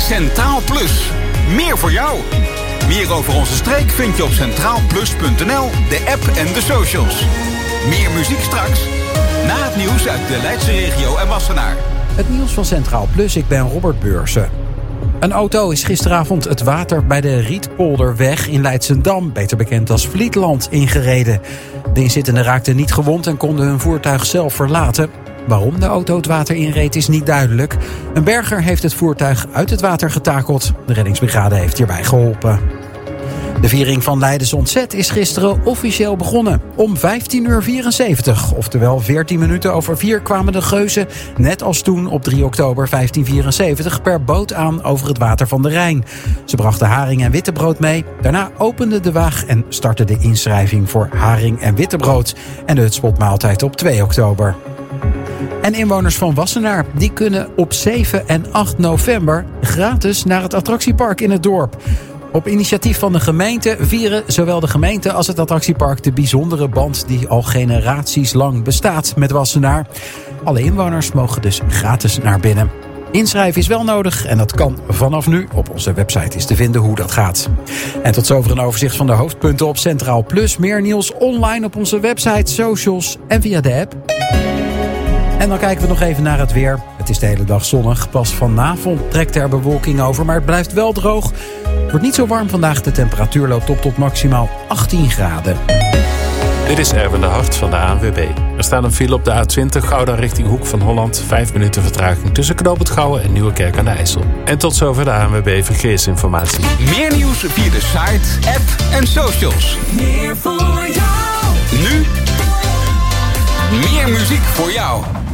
Centraal Plus. Meer voor jou. Meer over onze streek vind je op centraalplus.nl, de app en de socials. Meer muziek straks. Na het nieuws uit de Leidse regio en Wassenaar. Het nieuws van Centraal Plus, ik ben Robert Beursen. Een auto is gisteravond het water bij de Rietpolderweg in Leidschendam, beter bekend als Vlietland, ingereden. De inzittenden raakten niet gewond en konden hun voertuig zelf verlaten. Waarom de auto het water inreed is niet duidelijk. Een berger heeft het voertuig uit het water getakeld. De reddingsbrigade heeft hierbij geholpen. De viering van Leidens Ontzet is gisteren officieel begonnen. Om 15:74, oftewel 14 minuten over 4, kwamen de geuzen, net als toen op 3 oktober 1574, per boot aan over het water van de Rijn. Ze brachten haring en wittebrood mee. Daarna opende de waag en startte de inschrijving voor haring en wittebrood en de hutspotmaaltijd op 2 oktober. En inwoners van Wassenaar die kunnen op 7 en 8 november gratis naar het attractiepark in het dorp. Op initiatief van de gemeente vieren zowel de gemeente als het attractiepark de bijzondere band die al generaties lang bestaat met Wassenaar. Alle inwoners mogen dus gratis naar binnen. Inschrijven is wel nodig en dat kan vanaf nu. Op onze website is te vinden hoe dat gaat. En tot zover een overzicht van de hoofdpunten op Centraal Plus. Meer nieuws online op onze website, socials en via de app. En dan kijken we nog even naar het weer. Het is de hele dag zonnig. Pas vanavond trekt er bewolking over, maar het blijft wel droog. Het wordt niet zo warm vandaag. De temperatuur loopt op tot maximaal 18 graden. Dit is Erwin de Hart van de ANWB. Er staat een file op de A20 Gouda richting Hoek van Holland. 5 minuten vertraging tussen Knoop het Gouwen en Nieuwekerk aan de IJssel. En tot zover de ANWB Verkeersinformatie. Meer nieuws via de site, app en socials. Meer voor jou. Nu meer muziek voor jou.